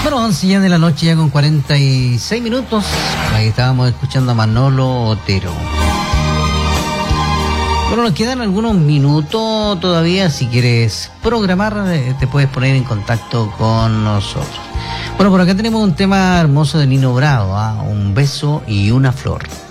Bueno, 11 ya de la noche, ya con 46 minutos. Ahí estábamos escuchando a Manolo Otero. Bueno, nos quedan algunos minutos todavía. Si quieres programar, te puedes poner en contacto con nosotros. Bueno, por acá tenemos un tema hermoso de Nino Bravo, ¿eh? Un beso y una flor.